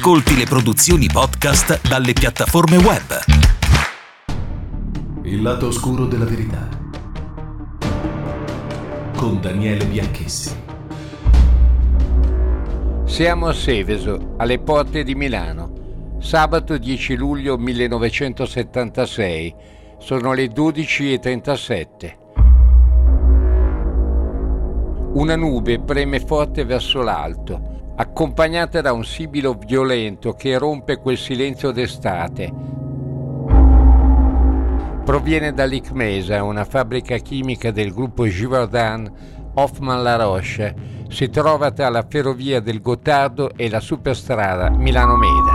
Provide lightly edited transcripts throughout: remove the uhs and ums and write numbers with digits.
Ascolti le produzioni podcast dalle piattaforme web. Il lato oscuro della verità con Daniele Bianchessi. Siamo a Seveso, alle porte di Milano. Sabato 10 luglio 1976. Sono le 12:37. Una nube preme forte verso l'alto, accompagnata da un sibilo violento che rompe quel silenzio d'estate. Proviene dall'Icmesa, una fabbrica chimica del gruppo Givaudan Hoffmann-La Roche. Si trova tra la ferrovia del Gottardo e la superstrada Milano-Meda.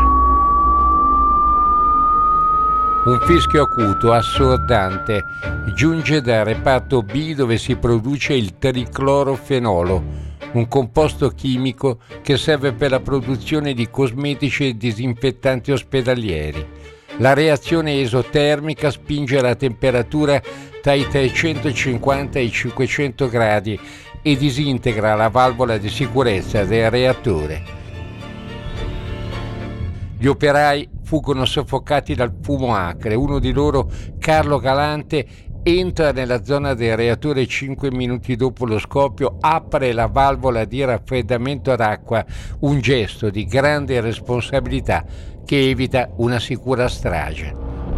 Un fischio acuto, assordante, giunge dal reparto B dove si produce il triclorofenolo, un composto chimico che serve per la produzione di cosmetici e disinfettanti ospedalieri. La reazione esotermica spinge la temperatura tra i 350 e i 500 gradi e disintegra la valvola di sicurezza del reattore. Gli operai fuggono soffocati dal fumo acre. Uno di loro, Carlo Galante, entra nella zona del reattore 5 minuti dopo lo scoppio, apre la valvola di raffreddamento d'acqua, un gesto di grande responsabilità che evita una sicura strage.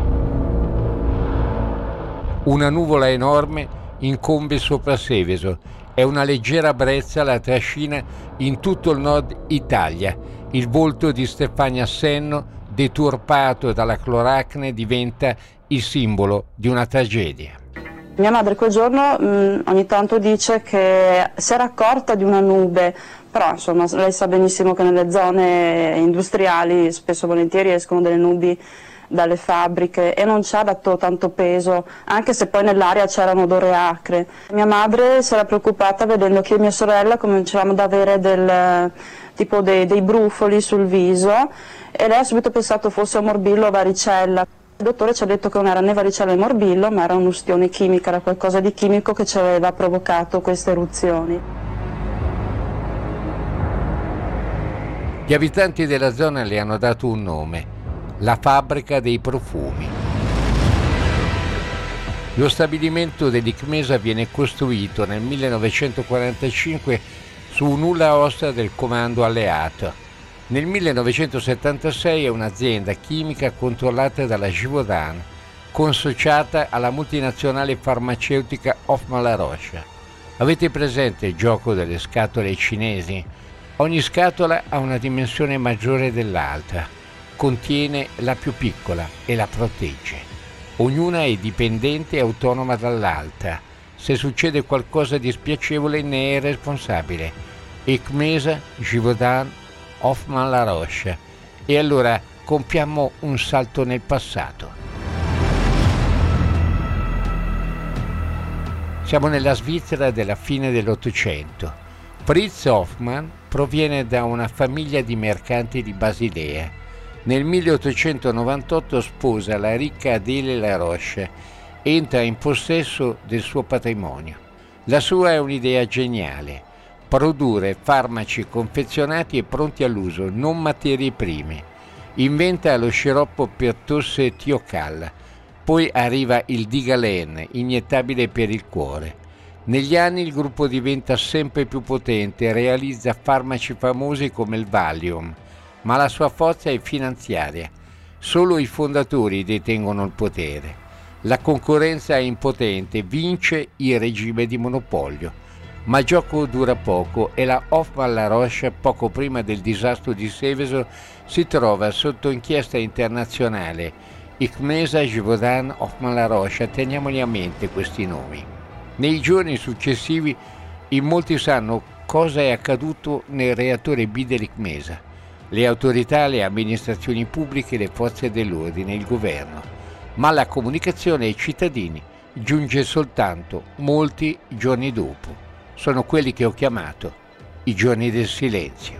Una nuvola enorme incombe sopra Seveso e una leggera brezza la trascina in tutto il nord Italia. Il volto di Stefania Senno, deturpato dalla cloracne, diventa il simbolo di una tragedia. Mia madre quel giorno ogni tanto dice che si era accorta di una nube, però insomma lei sa benissimo che nelle zone industriali spesso e volentieri escono delle nubi dalle fabbriche e non ci ha dato tanto peso, anche se poi nell'aria c'erano odore acre. Mia madre si era preoccupata vedendo che io e mia sorella cominciavamo ad avere dei brufoli sul viso e lei ha subito pensato fosse un morbillo o varicella. Il dottore ci ha detto che non era né varicella né morbillo, ma era un'ustione chimica, era qualcosa di chimico che ci aveva provocato queste eruzioni. Gli abitanti della zona le hanno dato un nome: la fabbrica dei profumi. Lo stabilimento dell'Icmesa viene costruito nel 1945 su nulla osta del comando alleato. Nel 1976 è un'azienda chimica controllata dalla Givaudan, consociata alla multinazionale farmaceutica Hoffmann-La Roche. Avete presente il gioco delle scatole cinesi? Ogni scatola ha una dimensione maggiore dell'altra. Contiene la più piccola e la protegge. Ognuna è dipendente e autonoma dall'altra. Se succede qualcosa di spiacevole ne è responsabile. Icmesa, Givaudan, Hoffmann-La Roche. E allora compiamo un salto nel passato. Siamo nella Svizzera della fine dell'Ottocento. Fritz Hoffmann proviene da una famiglia di mercanti di Basilea. Nel 1898 sposa la ricca Adele La Roche, entra in possesso del suo patrimonio. La sua è un'idea geniale: produrre farmaci confezionati e pronti all'uso, non materie prime. Inventa lo sciroppo per tosse Thiocal, poi arriva il Digalen, iniettabile per il cuore. Negli anni il gruppo diventa sempre più potente e realizza farmaci famosi come il Valium, ma la sua forza è finanziaria. Solo i fondatori detengono il potere. La concorrenza è impotente, vince il regime di monopolio. Ma il gioco dura poco e la Hoffmann-La Roche, poco prima del disastro di Seveso, si trova sotto inchiesta internazionale. Icmesa, Givaudan, Hoffmann-La Roche, teniamoli a mente questi nomi. Nei giorni successivi in molti sanno cosa è accaduto nel reattore B dell'Icmesa. Le autorità, le amministrazioni pubbliche, le forze dell'ordine, il governo. Ma la comunicazione ai cittadini giunge soltanto molti giorni dopo. Sono quelli che ho chiamato i giorni del silenzio.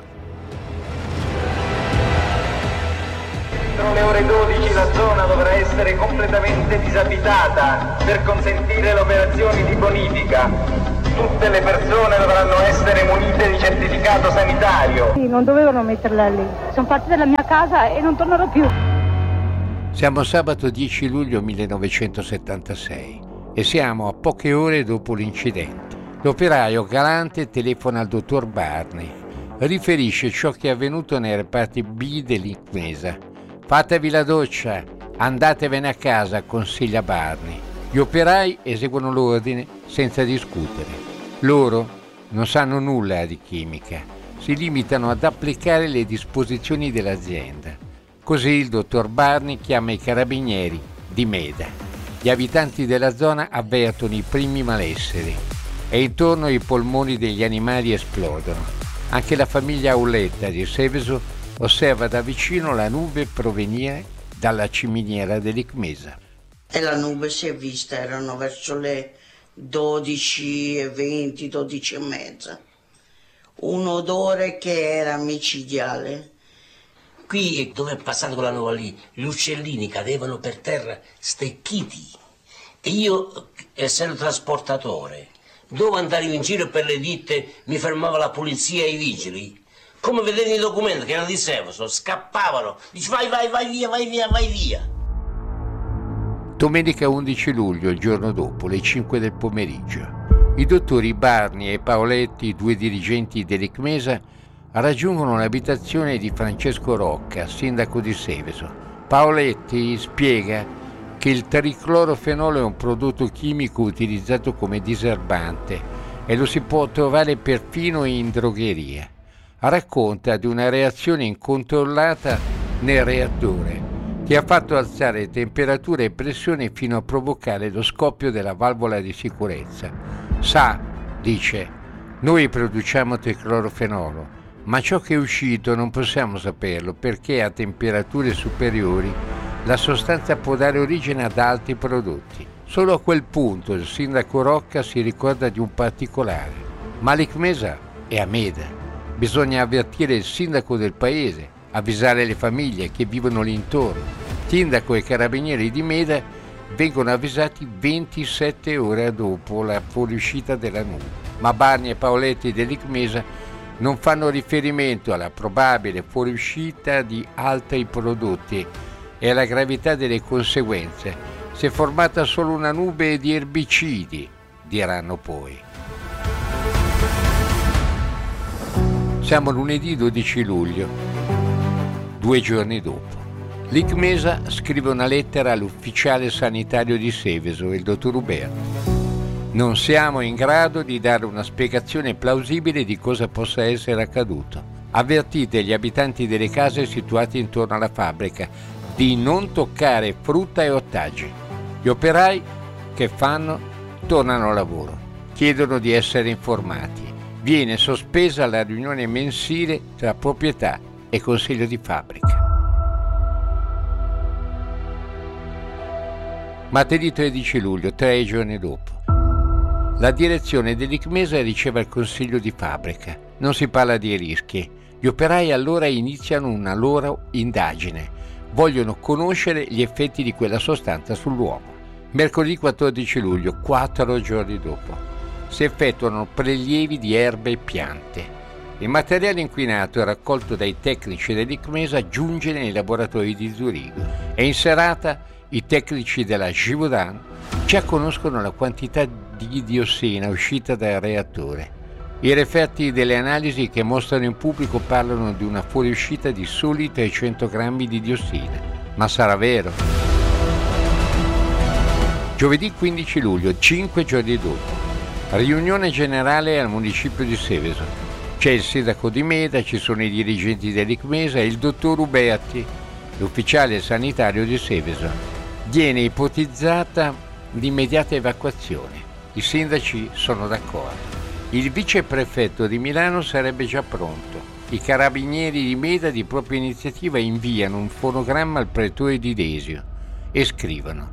Entro le ore 12 la zona dovrà essere completamente disabitata per consentire le operazioni di bonifica. tutte le persone dovranno essere munite di certificato sanitario. Sì, non dovevano metterla lì. Sono partita dalla mia casa e non tornerò più. Siamo sabato 10 luglio 1976 e siamo a poche ore dopo l'incidente. L'operaio galante telefona al dottor Barney, riferisce ciò che è avvenuto nei reparti B dell'ICMESA. Fatevi la doccia, andatevene a casa, consiglia Barney. Gli operai eseguono l'ordine senza discutere. Loro non sanno nulla di chimica, si limitano ad applicare le disposizioni dell'azienda. Così il dottor Barney chiama i carabinieri di Meda. Gli abitanti della zona avvertono i primi malesseri e intorno i polmoni degli animali esplodono. Anche la famiglia Auletta di Seveso osserva da vicino la nube provenire dalla ciminiera dell'ICMESA. E la nube si è vista, erano verso le 12:20, 12:30. Un odore che era micidiale. Qui dove è passato quella nuova lì, gli uccellini cadevano per terra stecchiti. E io, essendo trasportatore, dove andare in giro per le ditte mi fermava la polizia e i vigili. Come vedete i documenti che erano di Seveso, scappavano. Dice vai via. Domenica 11 luglio, il giorno dopo, le 5 del pomeriggio, i dottori Barney e Paoletti, due dirigenti dell'ICMESA, raggiungono l'abitazione di Francesco Rocca, sindaco di Seveso. Paoletti spiega che il triclorofenolo è un prodotto chimico utilizzato come diserbante e lo si può trovare perfino in drogheria. Racconta di una reazione incontrollata nel reattore che ha fatto alzare temperatura e pressione fino a provocare lo scoppio della valvola di sicurezza. Sa, dice, noi produciamo triclorofenolo, ma ciò che è uscito non possiamo saperlo perché a temperature superiori la sostanza può dare origine ad altri prodotti. Solo a quel punto il sindaco Rocca si ricorda di un particolare. Ma l'ICMESA è a Meda. Bisogna avvertire il sindaco del paese, avvisare le famiglie che vivono lì intorno. Sindaco e carabinieri di Meda vengono avvisati 27 ore dopo la fuoriuscita della nube. Ma Barney e Paoletti dell'ICMESA non fanno riferimento alla probabile fuoriuscita di altri prodotti e alla gravità delle conseguenze. Si è formata solo una nube di erbicidi, diranno poi. Siamo lunedì 12 luglio, 2 giorni dopo. L'ICMESA scrive una lettera all'ufficiale sanitario di Seveso, il dottor Uberti. Non siamo in grado di dare una spiegazione plausibile di cosa possa essere accaduto. Avvertite gli abitanti delle case situate intorno alla fabbrica di non toccare frutta e ortaggi. Gli operai che fanno? Tornano a lavoro. Chiedono di essere informati. Viene sospesa la riunione mensile tra proprietà e consiglio di fabbrica. Martedì 13 luglio, 3 giorni dopo. La direzione dell'ICMESA riceve il consiglio di fabbrica. Non si parla di rischi. Gli operai allora iniziano una loro indagine. Vogliono conoscere gli effetti di quella sostanza sull'uomo. Mercoledì 14 luglio, 4 giorni dopo, si effettuano prelievi di erbe e piante. Il materiale inquinato raccolto dai tecnici dell'ICMESA giunge nei laboratori di Zurigo e in serata i tecnici della Givaudan già conoscono la quantità di diossina uscita dal reattore. I referti delle analisi che mostrano in pubblico parlano di una fuoriuscita di soli 300 grammi di diossina. Ma sarà vero? Giovedì 15 luglio, 5 giorni dopo, riunione generale al municipio di Seveso. C'è il sindaco di Meda, ci sono i dirigenti dell'ICMESA e il dottor Uberti, l'ufficiale sanitario di Seveso. Viene ipotizzata l'immediata evacuazione. I sindaci sono d'accordo. Il viceprefetto di Milano sarebbe già pronto. I carabinieri di Meda di propria iniziativa inviano un fonogramma al pretore di Desio e scrivono: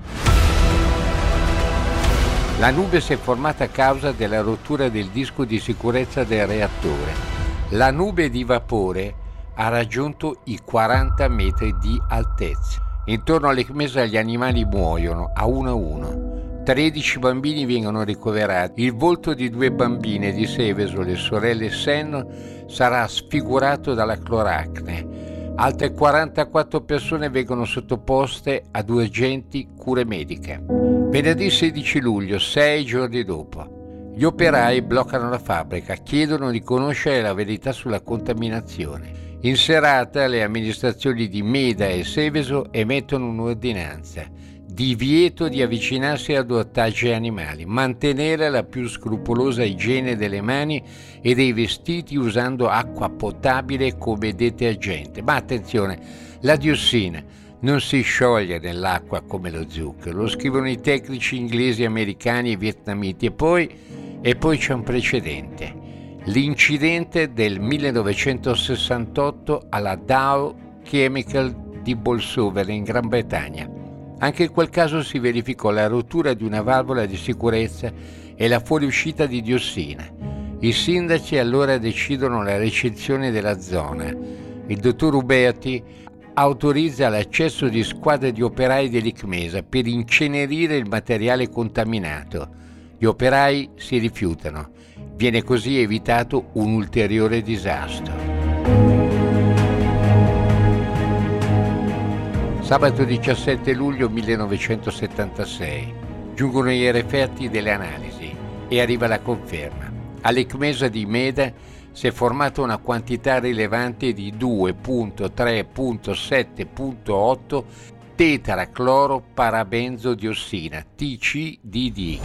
la nube si è formata a causa della rottura del disco di sicurezza del reattore. La nube di vapore ha raggiunto i 40 metri di altezza. Intorno all'ICMESA gli animali muoiono a uno. 13 bambini vengono ricoverati. Il volto di 2 bambine di Seveso, le sorelle Senno, sarà sfigurato dalla cloracne. Altre 44 persone vengono sottoposte ad urgenti cure mediche. Venerdì 16 luglio, 6 giorni dopo, gli operai bloccano la fabbrica, chiedono di conoscere la verità sulla contaminazione. In serata le amministrazioni di Meda e Seveso emettono un'ordinanza: divieto di avvicinarsi ad ortaggi animali, mantenere la più scrupolosa igiene delle mani e dei vestiti usando acqua potabile come detergente. Ma attenzione, la diossina non si scioglie nell'acqua come lo zucchero, lo scrivono i tecnici inglesi, americani e vietnamiti. E poi c'è un precedente. L'incidente del 1968 alla Dow Chemical di Bolsover in Gran Bretagna. Anche in quel caso si verificò la rottura di una valvola di sicurezza e la fuoriuscita di diossina. I sindaci allora decidono la recinzione della zona. Il dottor Uberti autorizza l'accesso di squadre di operai dell'ICMESA per incenerire il materiale contaminato. Gli operai si rifiutano. Viene così evitato un ulteriore disastro. Sabato 17 luglio 1976. Giungono i referti delle analisi e arriva la conferma. All'ICMESA di Meda si è formata una quantità rilevante di 2,3,7,8 tetracloroparabenzo-diossina, TCDD.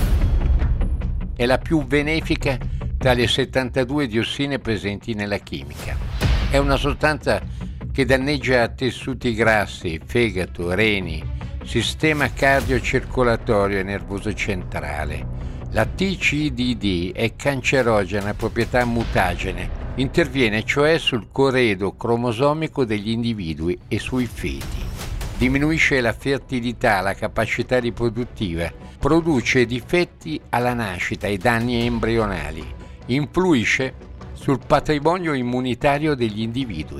È la più benefica tra le 72 diossine presenti nella chimica. È una sostanza che danneggia tessuti grassi, fegato, reni, sistema cardiocircolatorio e nervoso centrale. La TCDD è cancerogena a proprietà mutagene, interviene cioè sul corredo cromosomico degli individui e sui feti. Diminuisce la fertilità, la capacità riproduttiva, produce difetti alla nascita e danni embrionali, influisce sul patrimonio immunitario degli individui.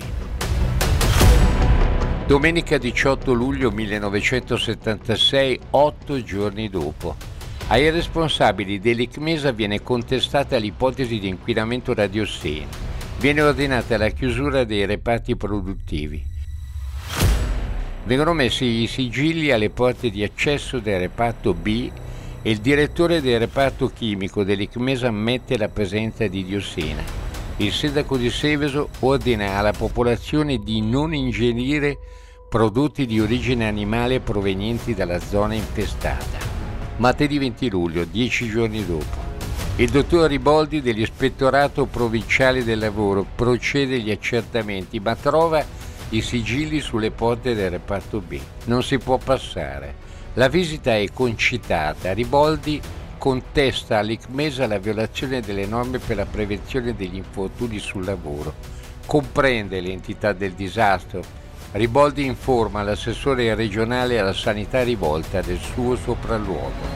Domenica 18 luglio 1976, 8 giorni dopo, ai responsabili dell'ICMESA viene contestata l'ipotesi di inquinamento da diossina. Viene ordinata la chiusura dei reparti produttivi. Vengono messi i sigilli alle porte di accesso del reparto B e il direttore del reparto chimico dell'ICMESA ammette la presenza di diossina. Il sindaco di Seveso ordina alla popolazione di non ingerire prodotti di origine animale provenienti dalla zona infestata. Martedì 20 luglio, 10 giorni dopo, il dottor Riboldi dell'Ispettorato Provinciale del Lavoro procede agli accertamenti, ma trova i sigilli sulle porte del reparto B. Non si può passare. La visita è concitata. Riboldi contesta all'ICMESA la violazione delle norme per la prevenzione degli infortuni sul lavoro. Comprende l'entità del disastro. Riboldi informa l'assessore regionale alla sanità Rivolta del suo sopralluogo.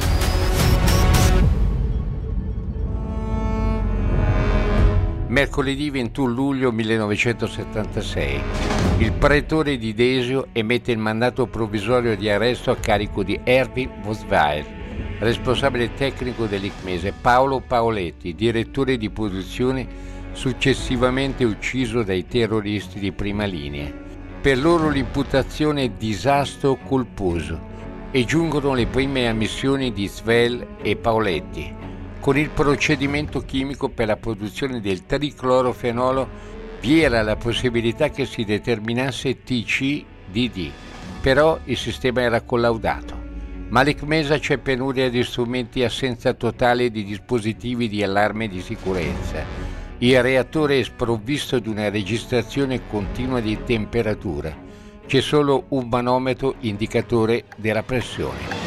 Mercoledì 21 luglio 1976. Il pretore di Desio emette il mandato provvisorio di arresto a carico di Erwin Vosweiler, responsabile tecnico dell'ICMESA, Paolo Paoletti, direttore di produzione, successivamente ucciso dai terroristi di prima linea. Per loro l'imputazione è disastro colposo e giungono le prime ammissioni di Svel e Paoletti. Con il procedimento chimico per la produzione del triclorofenolo vi era la possibilità che si determinasse TCDD, però il sistema era collaudato. Ma all'ICMESA c'è penuria di strumenti, assenza totale di dispositivi di allarme di sicurezza. Il reattore è sprovvisto di una registrazione continua di temperatura. C'è solo un manometro indicatore della pressione.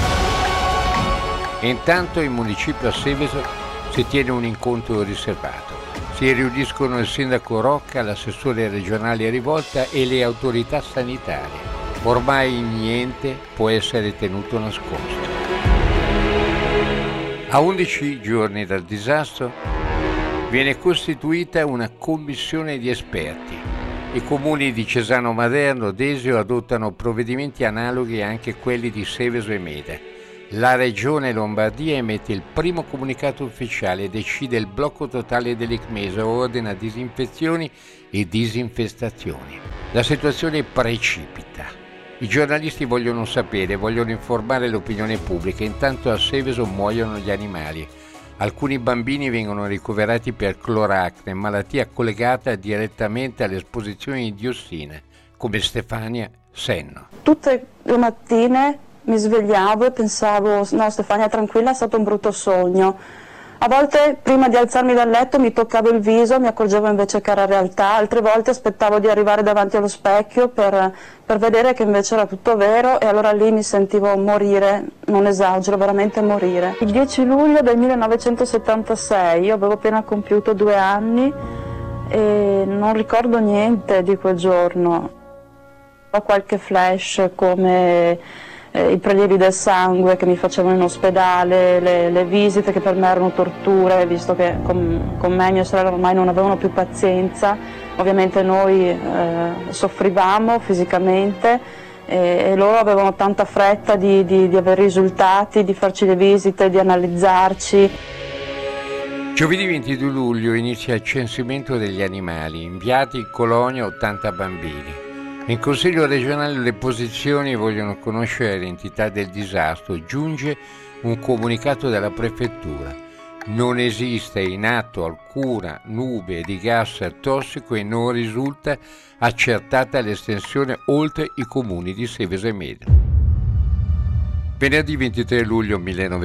Intanto in municipio a Seveso si tiene un incontro riservato. Si riuniscono il sindaco Rocca, l'assessore regionale Rivolta e le autorità sanitarie. Ormai niente può essere tenuto nascosto. A 11 giorni dal disastro viene costituita una commissione di esperti. I comuni di Cesano Maderno, Desio adottano provvedimenti analoghi anche quelli di Seveso e Meda. La regione Lombardia emette il primo comunicato ufficiale e decide il blocco totale dell'ICMESA, ordina disinfezioni e disinfestazioni. La situazione precipita. I giornalisti vogliono sapere, vogliono informare l'opinione pubblica, intanto a Seveso muoiono gli animali. Alcuni bambini vengono ricoverati per cloracne, malattia collegata direttamente all'esposizione di diossina, come Stefania Senno. Tutte le mattine mi svegliavo e pensavo, no Stefania tranquilla, è stato un brutto sogno. A volte prima di alzarmi dal letto mi toccavo il viso, mi accorgevo invece che era realtà, altre volte aspettavo di arrivare davanti allo specchio per vedere che invece era tutto vero e allora lì mi sentivo morire, non esagero, veramente morire. Il 10 luglio del 1976, io avevo appena compiuto 2 anni e non ricordo niente di quel giorno. Ho qualche flash come i prelievi del sangue che mi facevano in ospedale, le visite che per me erano torture, visto che con me e mia sorella ormai non avevano più pazienza. Ovviamente noi soffrivamo fisicamente e loro avevano tanta fretta di avere risultati, di farci le visite, di analizzarci. Giovedì 22 luglio inizia il censimento degli animali, inviati in colonia 80 bambini. In Consiglio regionale le opposizioni vogliono conoscere l'entità del disastro. Giunge un comunicato della prefettura. Non esiste in atto alcuna nube di gas tossico e non risulta accertata l'estensione oltre i comuni di Seveso e Meda. Venerdì 23 luglio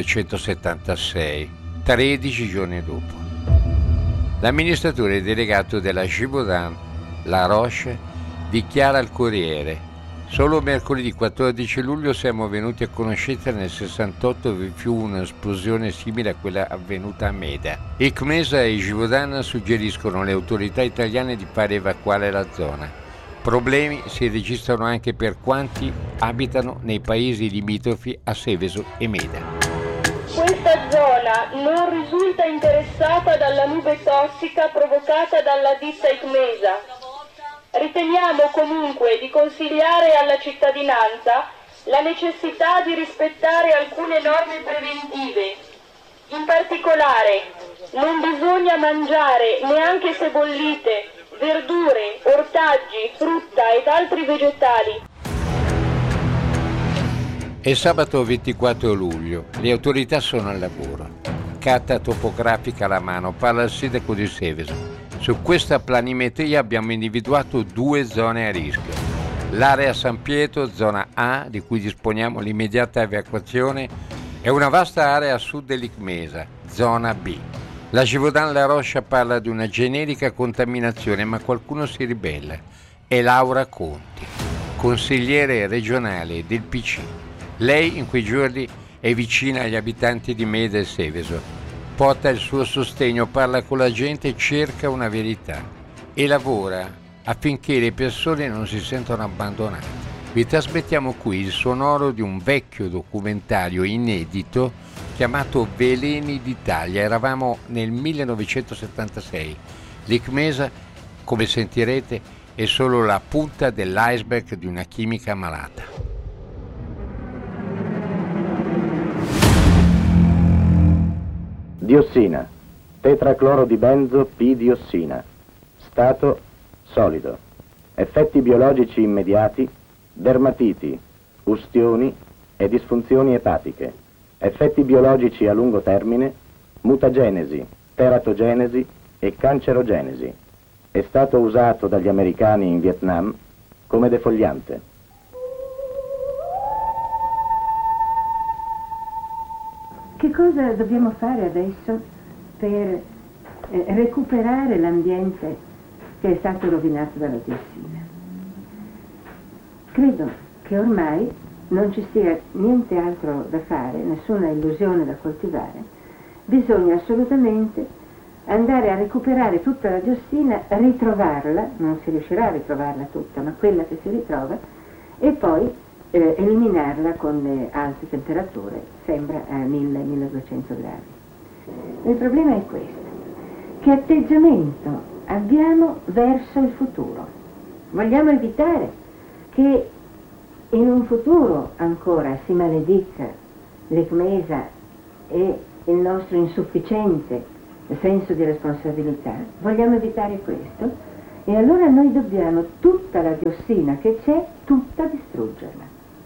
1976, 13 giorni dopo. L'amministratore delegato della Givaudan, La Roche, dichiara al Corriere: solo mercoledì 14 luglio siamo venuti a conoscenza nel 68 vi fu un'esplosione simile a quella avvenuta a Meda. ICMESA e Givaudan suggeriscono alle autorità italiane di fare evacuare la zona. Problemi si registrano anche per quanti abitano nei paesi limitrofi a Seveso e Meda. Questa zona non risulta interessata dalla nube tossica provocata dalla ditta ICMESA. Riteniamo comunque di consigliare alla cittadinanza la necessità di rispettare alcune norme preventive. In particolare, non bisogna mangiare, neanche se bollite, verdure, ortaggi, frutta ed altri vegetali. È sabato 24 luglio, le autorità sono al lavoro. Carta topografica alla mano, parla il sindaco di Seveso. Su questa planimetria abbiamo individuato 2 zone a rischio. L'area San Pietro, zona A, di cui disponiamo l'immediata evacuazione, e una vasta area a sud dell'ICMESA, zona B. La Givaudan La Roche parla di una generica contaminazione, ma qualcuno si ribella. È Laura Conti, consigliere regionale del PC. Lei in quei giorni è vicina agli abitanti di Meda e Seveso. Porta il suo sostegno, parla con la gente, cerca una verità e lavora affinché le persone non si sentano abbandonate. Vi trasmettiamo qui il sonoro di un vecchio documentario inedito chiamato Veleni d'Italia. Eravamo nel 1976. L'ICMESA, come sentirete, è solo la punta dell'iceberg di una chimica malata. Diossina, tetracloro di benzo P-diossina, stato solido, effetti biologici immediati, dermatiti, ustioni e disfunzioni epatiche, effetti biologici a lungo termine, mutagenesi, teratogenesi e cancerogenesi. È stato usato dagli americani in Vietnam come defoliante. Che cosa dobbiamo fare adesso per recuperare l'ambiente che è stato rovinato dalla diossina? Credo che ormai non ci sia niente altro da fare, nessuna illusione da coltivare. Bisogna assolutamente andare a recuperare tutta la diossina, ritrovarla, non si riuscirà a ritrovarla tutta, ma quella che si ritrova, e poi eliminarla con le alte temperature, sembra a 1000-1200 gradi. Il problema è questo: che atteggiamento abbiamo verso il futuro? Vogliamo evitare che in un futuro ancora si maledica l'ECMESA e il nostro insufficiente senso di responsabilità, vogliamo evitare questo e allora noi dobbiamo tutta la diossina che c'è, tutta distruggerla.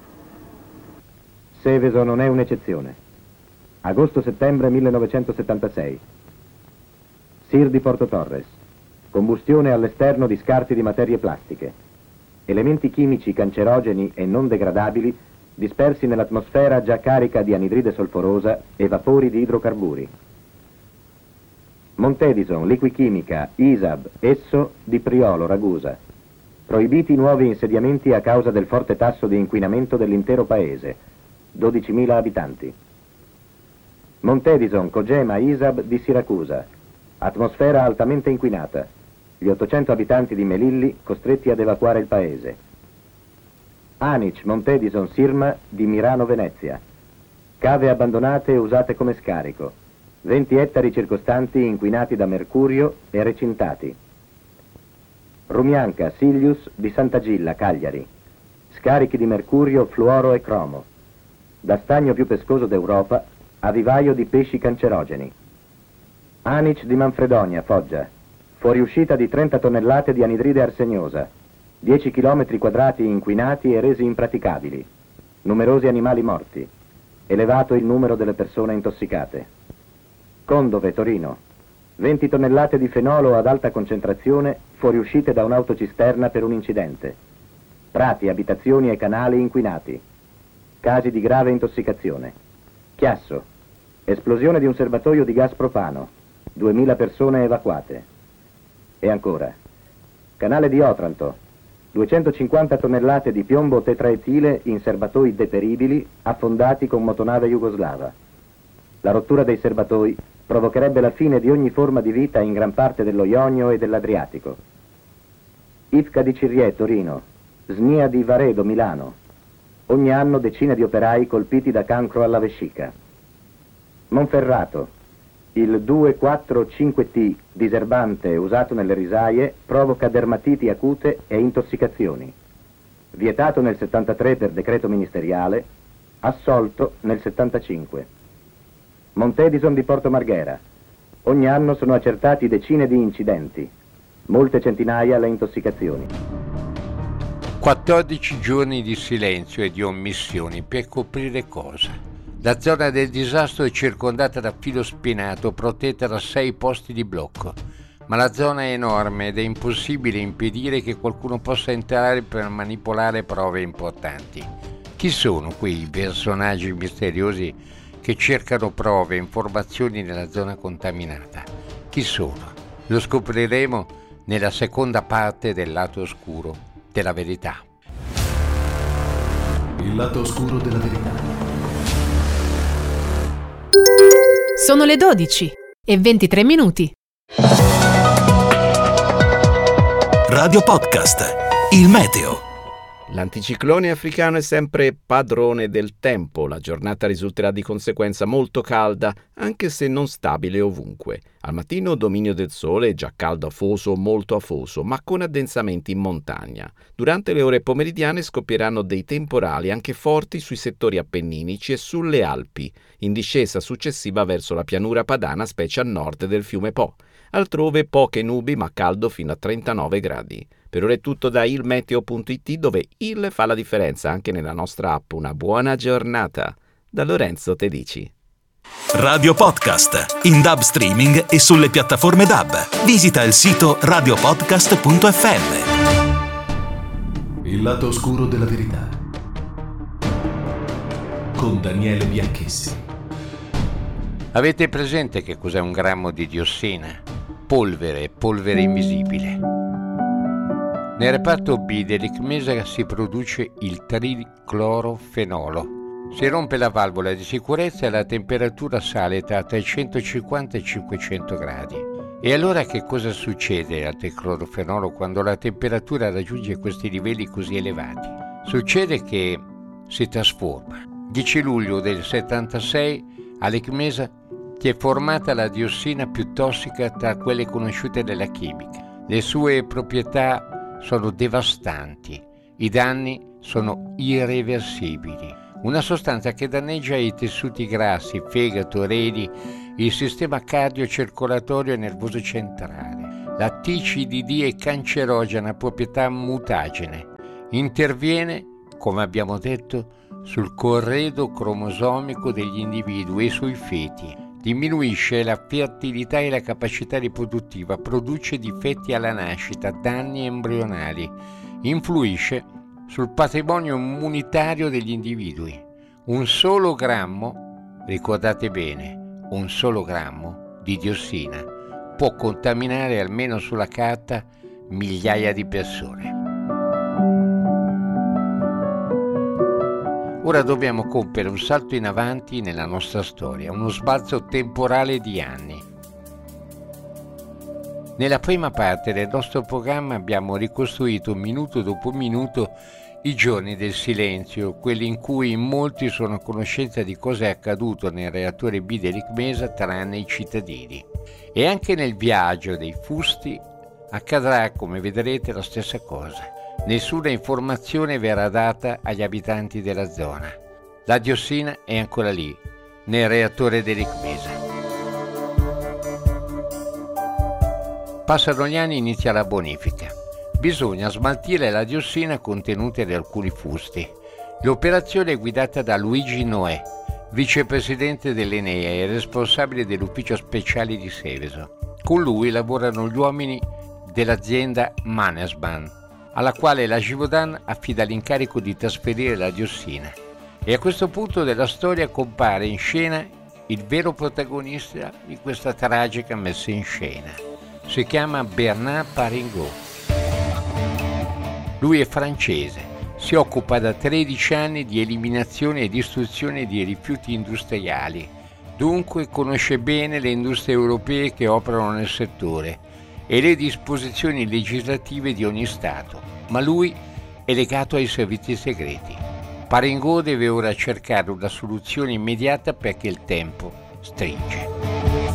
Seveso non è un'eccezione. Agosto-settembre 1976. SIR di Porto Torres. Combustione all'esterno di scarti di materie plastiche. Elementi chimici cancerogeni e non degradabili dispersi nell'atmosfera già carica di anidride solforosa e vapori di idrocarburi. Montedison, Liquichimica, ISAB, Esso, di Priolo, Ragusa. Proibiti nuovi insediamenti a causa del forte tasso di inquinamento dell'intero paese. 12.000 abitanti. Montedison, Cogema, ISAB, di Siracusa. Atmosfera altamente inquinata. Gli 800 abitanti di Melilli costretti ad evacuare il paese. Anic, Montedison, Sirma, di Mirano, Venezia. Cave abbandonate e usate come scarico. 20 ettari circostanti inquinati da mercurio e recintati. Rumianca, Silius, di Sant'Agilla, Cagliari. Scarichi di mercurio, fluoro e cromo. Da stagno più pescoso d'Europa a vivaio di pesci cancerogeni. Anic di Manfredonia, Foggia. Fuoriuscita di 30 tonnellate di anidride arseniosa. 10 chilometri quadrati inquinati e resi impraticabili. Numerosi animali morti. Elevato il numero delle persone intossicate. Condove, Torino. 20 tonnellate di fenolo ad alta concentrazione fuoriuscite da un'autocisterna per un incidente. Prati, abitazioni e canali inquinati. Casi di grave intossicazione. Chiasso. Esplosione di un serbatoio di gas propano. 2000 persone evacuate. E ancora. Canale di Otranto. 250 tonnellate di piombo tetraetile in serbatoi deperibili affondati con motonave jugoslava. La rottura dei serbatoi provocherebbe la fine di ogni forma di vita in gran parte dello Ionio e dell'Adriatico. Ivca di Cirriè, Torino. SNIA di Varedo, Milano. Ogni anno decine di operai colpiti da cancro alla vescica. Monferrato. Il 2,4,5-T diserbante usato nelle risaie provoca dermatiti acute e intossicazioni. Vietato nel 73 per decreto ministeriale, assolto nel 75. Montedison di Porto Marghera. Ogni anno sono accertati decine di incidenti, molte centinaia le intossicazioni. 14 giorni di silenzio e di omissioni per coprire cosa? La zona del disastro è circondata da filo spinato, protetta da 6 posti di blocco, ma la zona è enorme ed è impossibile impedire che qualcuno possa entrare per manipolare prove importanti. Chi sono quei personaggi misteriosi che cercano prove e informazioni nella zona contaminata? Chi sono? Lo scopriremo nella seconda parte del lato oscuro della verità. Il lato oscuro della verità. Sono le 12 e 23 minuti. Radio Podcast. Il meteo. L'anticiclone africano è sempre padrone del tempo. La giornata risulterà di conseguenza molto calda, anche se non stabile ovunque. Al mattino dominio del sole, già caldo afoso o molto afoso, ma con addensamenti in montagna. Durante le ore pomeridiane scoppieranno dei temporali anche forti sui settori appenninici e sulle Alpi, in discesa successiva verso la pianura padana, specie a nord del fiume Po. Altrove poche nubi ma caldo fino a 39 gradi. Per ora è tutto da ilmeteo.it, dove il fa la differenza anche nella nostra app. Una buona giornata. Da Lorenzo Tedici. Radio Podcast, in DAB streaming e sulle piattaforme DAB. Visita il sito radiopodcast.fm. Il lato oscuro della verità. Con Daniele Bianchessi. Avete presente che cos'è un grammo di diossina? Polvere invisibile. Nel reparto B dell'ICMESA si produce il triclorofenolo. Si rompe la valvola di sicurezza e la temperatura sale tra 350 e 500 gradi. E allora che cosa succede al triclorofenolo quando la temperatura raggiunge questi livelli così elevati? Succede che si trasforma. 10 luglio del 76 all'ICMESA si è formata la diossina più tossica tra quelle conosciute nella chimica. Le sue proprietà sono devastanti, i danni sono irreversibili. una sostanza che danneggia i tessuti grassi, fegato, reni, il sistema cardiocircolatorio e nervoso centrale. La TCDD è cancerogena, ha proprietà mutagene. Interviene, come abbiamo detto, sul corredo cromosomico degli individui e sui feti. Diminuisce la fertilità e la capacità riproduttiva, produce difetti alla nascita, danni embrionali, influisce sul patrimonio immunitario degli individui. Un solo grammo, ricordate bene, un solo grammo di diossina può contaminare almeno sulla carta migliaia di persone. Ora dobbiamo compiere un salto in avanti nella nostra storia, uno sbalzo temporale di anni. Nella prima parte del nostro programma abbiamo ricostruito minuto dopo minuto i giorni del silenzio, quelli in cui molti sono a conoscenza di cosa è accaduto nel reattore B dell'ICMESA tranne i cittadini. E anche nel viaggio dei fusti accadrà, come vedrete, la stessa cosa. Nessuna informazione verrà data agli abitanti della zona. La diossina è ancora lì, nel reattore dell'ICMESA. Passano gli anni e inizia la bonifica. Bisogna smaltire la diossina contenuta in alcuni fusti. L'operazione è guidata da Luigi Noè, vicepresidente dell'Enea e responsabile dell'ufficio speciale di Seveso. Con lui lavorano gli uomini dell'azienda Mannesmann, alla quale la Givaudan affida l'incarico di trasferire la diossina. E a questo punto della storia compare in scena il vero protagonista di questa tragica messa in scena. Si chiama Bernard Paringot. Lui è francese, si occupa da 13 anni di eliminazione e distruzione di rifiuti industriali, dunque conosce bene le industrie europee che operano nel settore e le disposizioni legislative di ogni Stato, ma lui è legato ai servizi segreti. Paringot deve ora cercare una soluzione immediata perché il tempo stringe.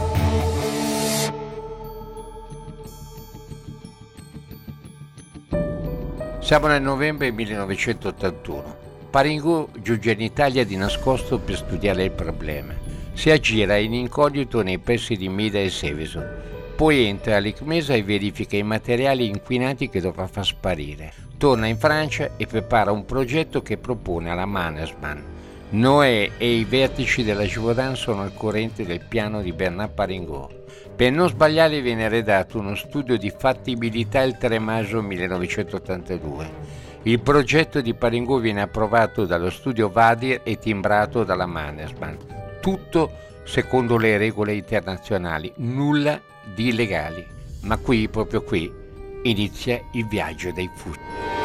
Siamo nel novembre 1981. Paringot giunge in Italia di nascosto per studiare il problema. Si aggira in incognito nei pressi di Mida e Seveso. Poi entra all'ICMESA e verifica i materiali inquinati che dovrà far sparire. Torna in Francia e prepara un progetto che propone alla Mannesmann. Noè e i vertici della Givaudan sono al corrente del piano di Bernard Paringot. Per non sbagliare viene redatto uno studio di fattibilità il 3 maggio 1982. Il progetto di Paringot viene approvato dallo studio Wadir e timbrato dalla Mannesmann. Tutto secondo le regole internazionali, nulla di illegali. Ma qui, proprio qui, inizia il viaggio dei fusti.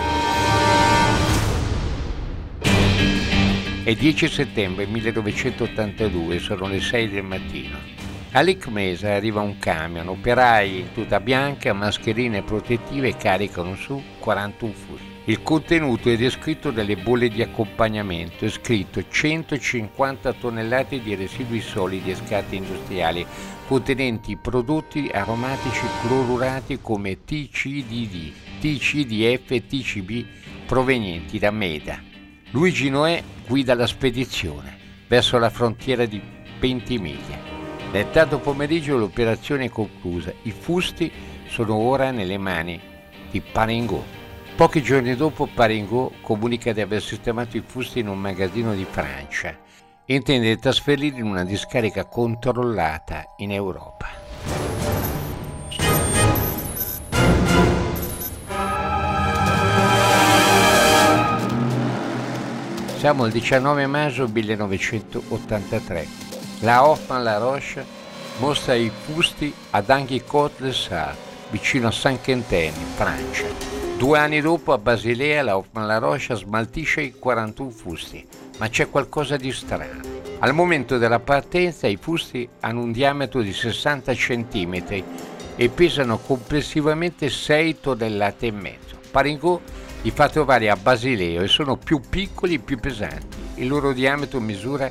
È 10 settembre 1982, sono le 6 del mattino. All'ICMESA arriva un camion, operai in tuta bianca, mascherine protettive e caricano su 41 fusti. Il contenuto è descritto dalle bolle di accompagnamento, è scritto 150 tonnellate di residui solidi e scarti industriali contenenti prodotti aromatici clorurati come TCDD, TCDF e TCB provenienti da Meda. Luigi Noè guida la spedizione verso la frontiera di Ventimiglia. Nel tardo pomeriggio l'operazione è conclusa. I fusti sono ora nelle mani di Paringot. Pochi giorni dopo Paringot comunica di aver sistemato i fusti in un magazzino di Francia e intende trasferirli in una discarica controllata in Europa. Siamo al 19 maggio 1983. La Hoffmann-La Roche mostra i fusti ad Anchy-Côte-le-Sart, vicino a Saint-Quentin, in Francia. 2 anni dopo, a Basilea, la Hoffmann-La Roche smaltisce i 41 fusti, ma c'è qualcosa di strano. Al momento della partenza i fusti hanno un diametro di 60 cm e pesano complessivamente 6 tonnellate e mezzo. Paringot li fa trovare a Basilea e sono più piccoli e più pesanti. Il loro diametro misura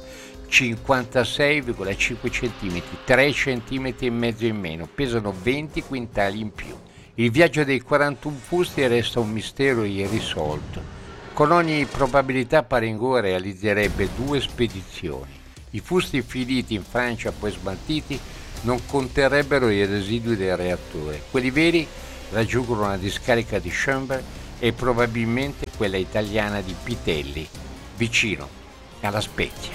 56,5 cm, 3 cm e mezzo in meno, pesano 20 quintali in più. Il viaggio dei 41 fusti resta un mistero irrisolto. Con ogni probabilità Paringou realizzerebbe 2 spedizioni. I fusti finiti in Francia poi smaltiti non conterrebbero i residui del reattore. Quelli veri raggiungono la discarica di Schönberg e probabilmente quella italiana di Pitelli, vicino alla Spezia.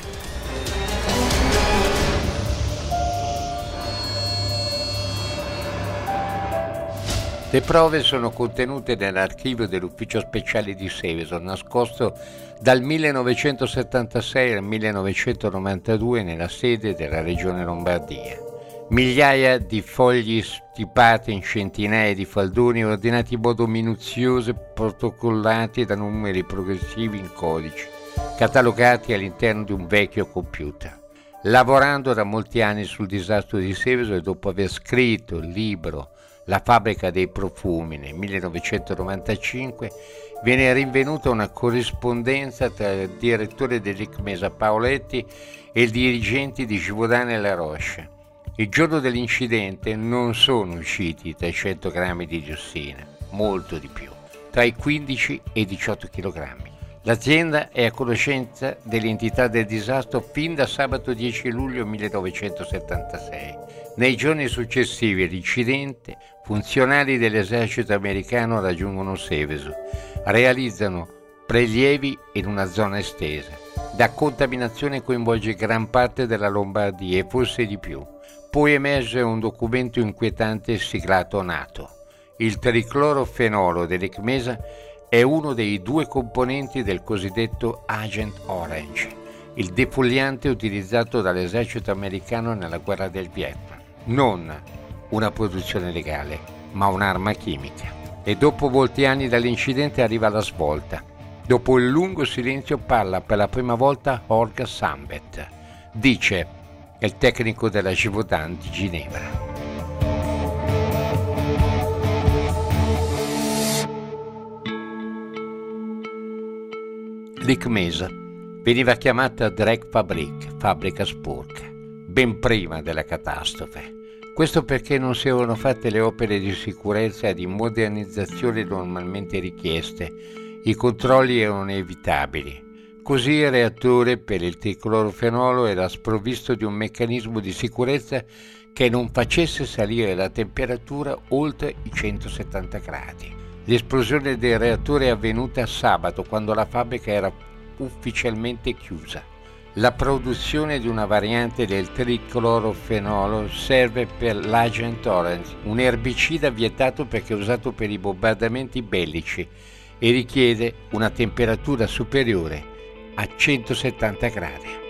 Le prove sono contenute nell'archivio dell'Ufficio Speciale di Seveso, nascosto dal 1976 al 1992 nella sede della Regione Lombardia. Migliaia di fogli stipati in centinaia di faldoni ordinati in modo minuzioso e protocollati da numeri progressivi in codici, catalogati all'interno di un vecchio computer. Lavorando da molti anni sul disastro di Seveso e dopo aver scritto il libro La fabbrica dei profumi nel 1995, viene rinvenuta una corrispondenza tra il direttore dell'ICMESA Paoletti e i dirigenti di Givaudan e La Roche. Il giorno dell'incidente non sono usciti 300 grammi di diossina, molto di più, tra i 15 e i 18 kg. L'azienda è a conoscenza dell'entità del disastro fin da sabato 10 luglio 1976. Nei giorni successivi all'incidente, funzionari dell'esercito americano raggiungono Seveso, realizzano prelievi in una zona estesa. La contaminazione coinvolge gran parte della Lombardia e forse di più. Poi emerge un documento inquietante siglato NATO. Il triclorofenolo dell'ICMESA è uno dei 2 componenti del cosiddetto Agent Orange, il defoliante utilizzato dall'esercito americano nella guerra del Vietnam. Non una produzione legale, ma un'arma chimica. E dopo molti anni dall'incidente arriva la svolta. Dopo il lungo silenzio parla per la prima volta Jorge Sambet. Dice: è il tecnico della Givaudan di Ginevra. L'ICMESA veniva chiamata Dreckfabrik, fabbrica sporca, ben prima della catastrofe. Questo perché non si erano fatte le opere di sicurezza e di modernizzazione normalmente richieste. I controlli erano inevitabili. Così il reattore per il triclorofenolo era sprovvisto di un meccanismo di sicurezza che non facesse salire la temperatura oltre i 170 gradi. L'esplosione del reattore è avvenuta sabato, quando la fabbrica era ufficialmente chiusa. La produzione di una variante del triclorofenolo serve per l'Agent Orange, un erbicida vietato perché usato per i bombardamenti bellici e richiede una temperatura superiore a 170 gradi.